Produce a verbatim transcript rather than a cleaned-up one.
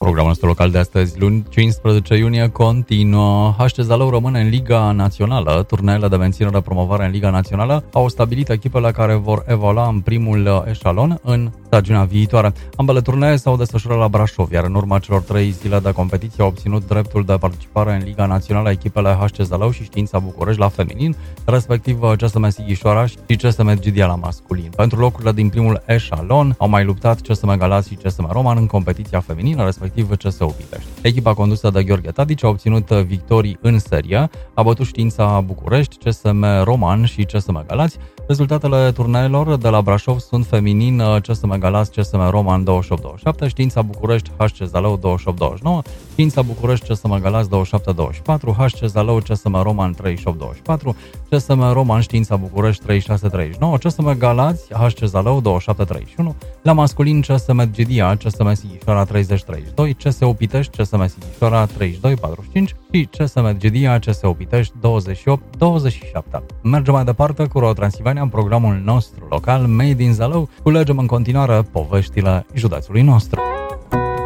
Programul nostru local de astăzi, luni, cincisprezece iunie, continuă. H C Zalău rămâne în Liga Națională. Turneele de menținere promovare în Liga Națională au stabilit echipele care vor evolua în primul eșalon în stagiunea viitoare. Ambele turnee s-au desfășurat la Brașov, iar în urma celor trei zile de competiție au obținut dreptul de participare în Liga Națională echipele H C Zalău și Știința București la feminin, respectiv C S M Sighișoara și C S M Gidia la masculin. Pentru locurile din primul eșalon au mai luptat C S M Galați și C S M Roman în competiția feminină, respectiv C S U Pitești. Echipa condusă de Gheorghe Tadici a obținut victorii în serie, a bătut Știința București, C S M Roman și C S M Galați. Rezultatele turneelor de la Brașov sunt feminin C S M Galați, C S M Roman douăzeci și opt douăzeci și șapte, Știința București, H C Zalău douăzeci și opt douăzeci și nouă, Știința București, C S M Galați douăzeci și șapte douăzeci și patru, H C Zalău, C S M Roman treizeci și opt douăzeci și patru, C S M Roman Știința București treizeci și șase treizeci și nouă, C S M Galați, H C Zalău douăzeci și șapte treizeci și unu, la masculin C S M Gidia, C S M Sighișoara treizeci treizeci și doi, C S U Pitești, C S M Sighișoara treizeci și doi patruzeci și cinci și C S M Gidia, C S U Pitești douăzeci și opt douăzeci și șapte. Mergem mai departe cu Ro Transilvania în programul nostru local Made in Zalău. Culegem în continuare poveștile județului nostru.